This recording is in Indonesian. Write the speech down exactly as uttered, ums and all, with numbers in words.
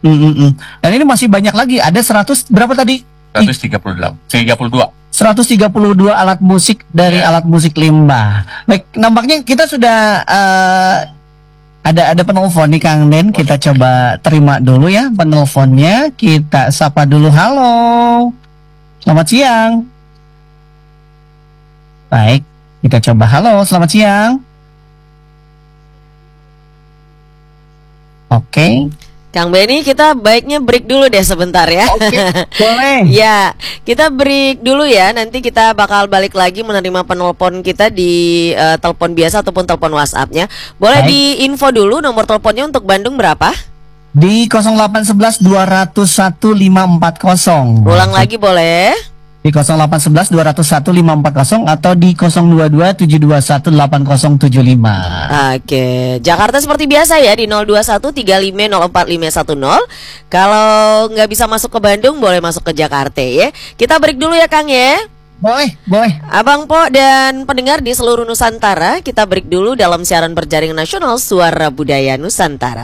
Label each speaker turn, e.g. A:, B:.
A: Mm, mm, mm. Dan ini masih banyak lagi. Ada seratus berapa tadi?
B: seratus tiga puluh delapan, tiga puluh dua.
A: seratus tiga puluh dua alat musik dari
B: Ya.
A: alat musik limbah. Baik, nampaknya kita sudah uh, ada ada penelpon nih Kang Den. Kita coba terima dulu ya penelponnya. Kita sapa dulu. Halo. Selamat siang. Baik, kita coba. Halo, selamat siang. Oke. Okay.
C: Kang Benny, kita baiknya break dulu deh sebentar ya.
A: Oke, boleh.
C: Ya, kita break dulu ya. Nanti kita bakal balik lagi menerima penelpon kita di uh, telepon biasa ataupun telepon WhatsApp-nya. Boleh
A: Baik.
C: diinfo dulu nomor teleponnya untuk Bandung berapa?
A: Di nol delapan satu satu dua nol satu lima empat nol.
C: Ulang lagi boleh.
A: Di nol delapan satu satu dua nol satu lima empat nol atau di nol dua dua tujuh dua satu delapan nol tujuh lima.
C: Oke, Jakarta seperti biasa ya di nol dua satu tiga lima nol empat lima satu nol. Kalau nggak bisa masuk ke Bandung boleh masuk ke Jakarta ya. Kita break dulu ya Kang ya.
A: Boleh, boleh.
C: Abang Po dan pendengar di seluruh Nusantara, kita break dulu dalam siaran berjaring nasional Suara Budaya Nusantara.